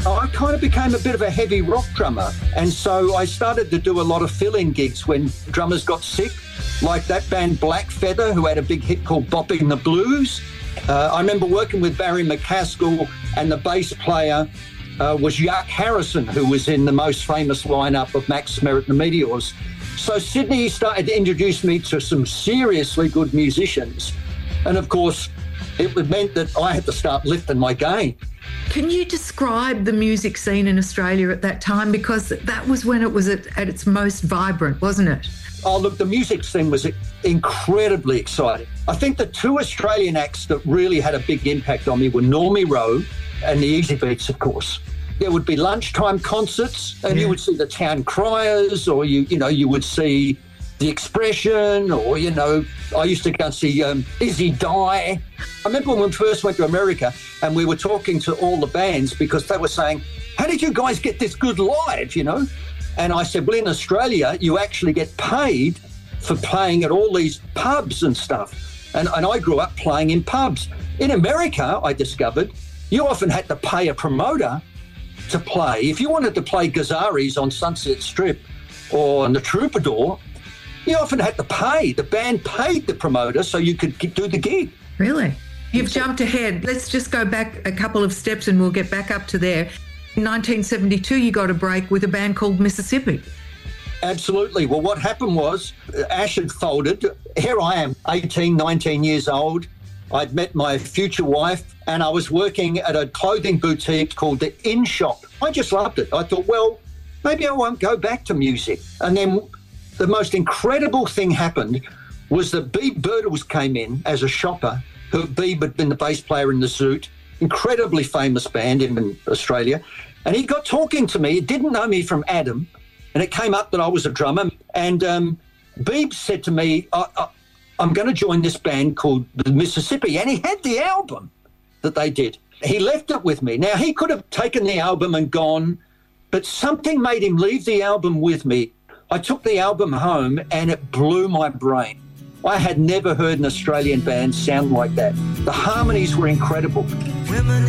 I kind of became a bit of a heavy rock drummer. And so I started to do a lot of fill-in gigs when drummers got sick, like that band Black Feather, who had a big hit called Bopping the Blues. I remember working with Barry McCaskill, and the bass player was Yuck Harrison, who was in the most famous lineup of Max Merritt and the Meteors. So Sydney started to introduce me to some seriously good musicians. And of course, it meant that I had to start lifting my game. Can you describe the music scene in Australia at that time? Because that was when it was at its most vibrant, wasn't it? Oh, look, the music scene was incredibly exciting. I think the two Australian acts that really had a big impact on me were Normie Rowe and the Easy Beats, of course. There would be lunchtime concerts, and you would see the Town Criers, or you would see The Expression, or I used to go and see Izzy Die. I remember when we first went to America, and we were talking to all the bands because they were saying, "How did you guys get this good live?" And I said, "Well, in Australia, you actually get paid for playing at all these pubs and stuff." And I grew up playing in pubs. In America, I discovered you often had to pay a promoter to play. If you wanted to play Gazzarri's on Sunset Strip or on the Troubadour, you often had to pay. The band paid the promoter so you could do the gig. Really? You've jumped ahead. Let's just go back a couple of steps and we'll get back up to there. In 1972, you got a break with a band called Mississippi. Absolutely. Well, what happened was Ash had folded. Here I am, 18, 19 years old. I'd met my future wife and I was working at a clothing boutique called the In Shop. I just loved it. I thought, well, maybe I won't go back to music. And then the most incredible thing happened was that Beeb Birtles came in as a shopper. Beeb had been the bass player in The Zoot, incredibly famous band in Australia. And he got talking to me. He didn't know me from Adam. And it came up that I was a drummer. And Beeb said to me, I'm going to join this band called the Mississippi. And he had the album that they did. He left it with me. Now, he could have taken the album and gone, but something made him leave the album with me. I took the album home and it blew my brain. I had never heard an Australian band sound like that. The harmonies were incredible.